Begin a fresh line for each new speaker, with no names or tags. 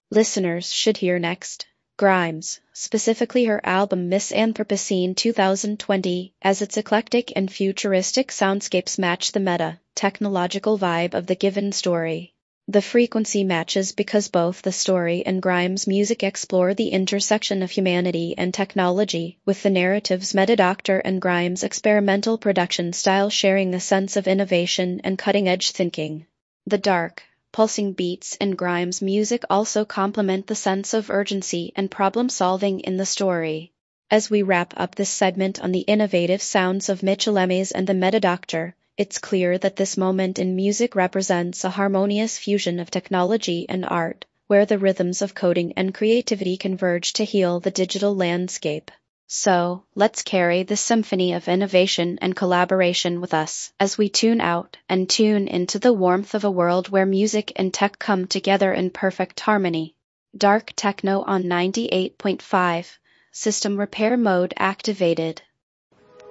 listeners should hear next. Grimes, specifically her album Miss Anthropocene 2020, as its eclectic and futuristic soundscapes match the technological vibe of the given story. The frequency matches because both the story and Grimes' music explore the intersection of humanity and technology, with the narrative's Metadoctor and Grimes' experimental production style sharing a sense of innovation and cutting-edge thinking. The dark, pulsing beats in Grimes' music also complement the sense of urgency and problem-solving in the story. As we wrap up this segment on the innovative sounds of Mitchell Emes and the Metadoctor, it's clear that this moment in music represents a harmonious fusion of technology and art, where the rhythms of coding and creativity converge to heal the digital landscape. So, let's carry this symphony of innovation and collaboration with us as we tune out and tune into the warmth of a world where music and tech come together in perfect harmony. Dark Techno on 98.5, System Repair Mode activated.